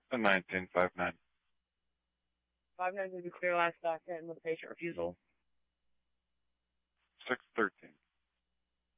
A 1959. 59 to be clear last second with patient refusal. 613.